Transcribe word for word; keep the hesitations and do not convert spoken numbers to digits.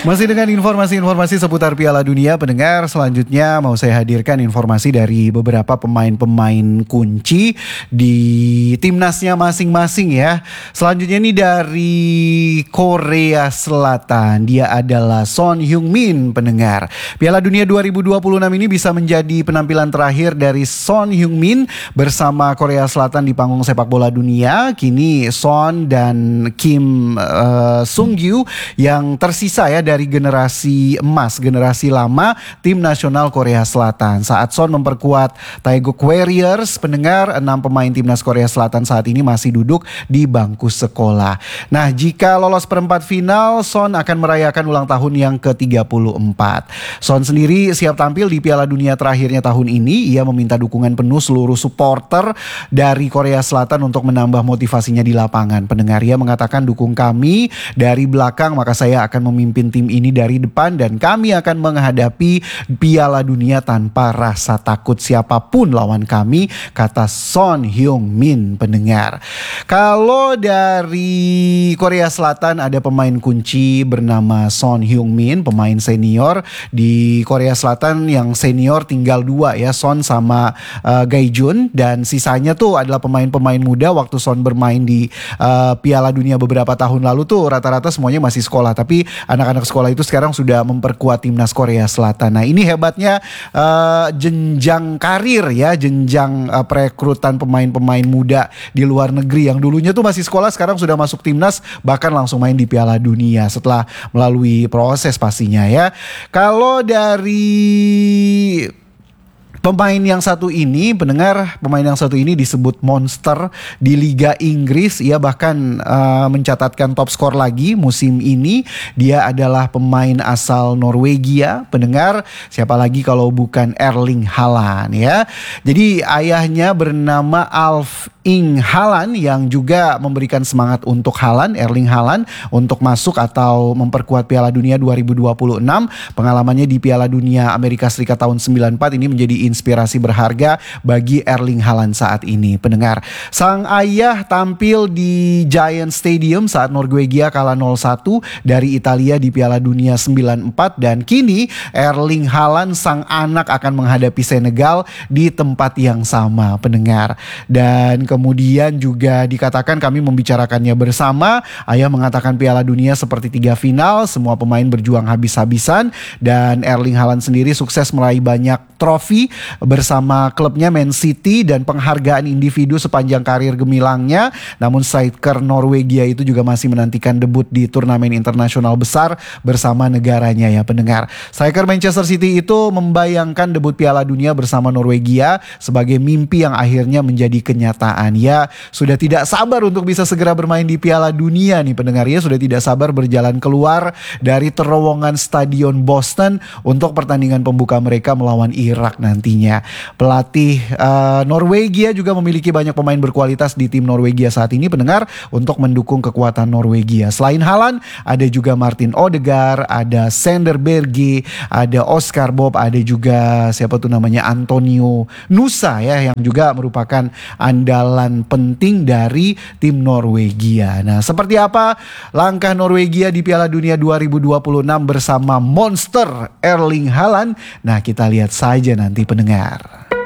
Masih dengan informasi-informasi seputar Piala Dunia, pendengar, selanjutnya mau saya hadirkan informasi dari beberapa pemain-pemain kunci di timnasnya masing-masing ya. Selanjutnya ini dari Korea Selatan, dia adalah Son Heung-min, pendengar. Piala Dunia dua ribu dua puluh enam ini bisa menjadi penampilan terakhir dari Son Heung-min bersama Korea Selatan di panggung sepak bola dunia. Kini Son dan Kim uh, Sung-gyu yang tersisa ya dari generasi emas, generasi lama tim nasional Korea Selatan. Saat Son memperkuat Taeguk Warriors, pendengar, enam pemain timnas Korea Selatan saat ini masih duduk di bangku sekolah. Nah, jika lolos perempat final, Son akan merayakan ulang tahun yang ke tiga puluh empat. Son sendiri siap tampil di Piala Dunia terakhirnya tahun ini. Ia meminta dukungan penuh seluruh supporter dari Korea Selatan untuk menambah motivasinya di lapangan. Pendengar, ia mengatakan, dukung kami dari belakang, maka saya akan memimpin tim ini dari depan dan kami akan menghadapi Piala Dunia tanpa rasa takut siapapun lawan kami, kata Son Heung-min, pendengar. Kalau dari Korea Selatan ada pemain kunci bernama Son Heung-min, pemain senior di Korea Selatan. Yang senior tinggal dua ya, Son sama uh, Gaijun, dan sisanya tuh adalah pemain-pemain muda. Waktu Son bermain di uh, Piala Dunia beberapa tahun lalu tuh rata-rata semuanya masih sekolah, tapi anak-anak sekolah itu sekarang sudah memperkuat timnas Korea Selatan. Nah, ini hebatnya uh, jenjang karir ya, jenjang uh, perekrutan pemain-pemain muda di luar negeri yang dulunya tuh masih sekolah, sekarang sudah masuk timnas, bahkan langsung main di Piala Dunia setelah melalui proses pastinya ya. Kalau dari pemain yang satu ini, pendengar, pemain yang satu ini disebut monster di Liga Inggris. Ia bahkan uh, mencatatkan top skor lagi musim ini. Dia adalah pemain asal Norwegia, pendengar. Siapa lagi kalau bukan Erling Haaland ya. Jadi ayahnya bernama Alf Ing Haaland yang juga memberikan semangat untuk Haaland, Erling Haaland, untuk masuk atau memperkuat Piala Dunia dua ribu dua puluh enam. Pengalamannya di Piala Dunia Amerika Serikat tahun sembilan puluh empat ini menjadi inspirasi berharga bagi Erling Haaland saat ini, pendengar. Sang ayah tampil di Giant Stadium saat Norwegia kalah nol satu dari Italia di Piala Dunia sembilan puluh empat, dan kini Erling Haaland sang anak akan menghadapi Senegal di tempat yang sama, pendengar. Dan kemudian juga dikatakan, kami membicarakannya bersama. Ayah mengatakan Piala Dunia seperti tiga final, semua pemain berjuang habis-habisan, dan Erling Haaland sendiri sukses meraih banyak trofi bersama klubnya Man City dan penghargaan individu sepanjang karir gemilangnya. Namun striker Norwegia itu juga masih menantikan debut di turnamen internasional besar bersama negaranya ya, pendengar. Striker Manchester City itu membayangkan debut Piala Dunia bersama Norwegia sebagai mimpi yang akhirnya menjadi kenyataan. Ya, sudah tidak sabar untuk bisa segera bermain di Piala Dunia nih, pendengar ya. Sudah tidak sabar berjalan keluar dari terowongan Stadion Boston untuk pertandingan pembuka mereka melawan Irak nantinya. Pelatih uh, Norwegia juga memiliki banyak pemain berkualitas di tim Norwegia saat ini, pendengar, untuk mendukung kekuatan Norwegia. Selain Haaland, ada juga Martin Odegaard, ada Sander Berge, ada Oscar Bob, ada juga siapa tuh namanya Antonio Nusa ya, yang juga merupakan andalan penting dari tim Norwegia. Nah, seperti apa langkah Norwegia di Piala Dunia dua ribu dua puluh enam bersama monster Erling Haaland? Nah, kita lihat saja nanti, pendengar.